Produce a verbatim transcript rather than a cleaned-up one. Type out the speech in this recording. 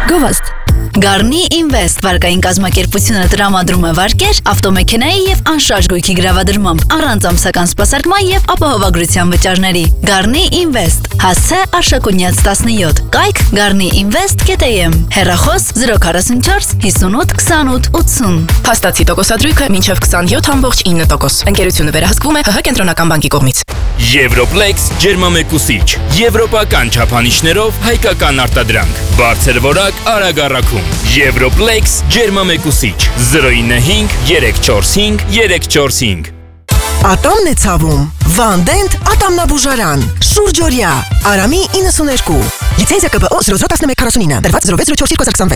Գովաստ Garni Invest վարկային կազմակերպությունը տրամադրում է վարկեր, ավտոմեքենայի և անշարժ գույքի գրավադրմամբ, առանց ամսական սպասարկման և ապահովագրության վճարների։ Garni Invest, հասցե Արշակունյաց տասնյոթ, կայք garni invest dot am, հեռախոս զրո քառասունչորս հիսունութ քսանութ ութսուն։ Փաստացի տոկոսադրույքը մինչև քսանյոթ կόμma ինը տոկոս։ Ընկերությունը վերահսկվում է ՀՀ կենտրոնական բանկի կողմից։ Եվրոպլեքս ջերմամեկուսիչ, եվրոպական չափանիշներով հայկական արտադրանք, բարձր որակ արագ առաքում։ Եվրոպլեքս ջերմամեկուսիչ զրո ինը հինգ երեք չորս հինգ երեք չորս հինգ։ Ատոմն է ցավում։ Վանդենտ ատամնաբուժարան։ Շուրջօրյա։ Արամի իննսուններկու։ Լիցենզիա ԿԲՕ զրո զրո տասնմեկ քառասունինը։ Դրված զրո վեց զրո չորս երկու հազար քսանվեց։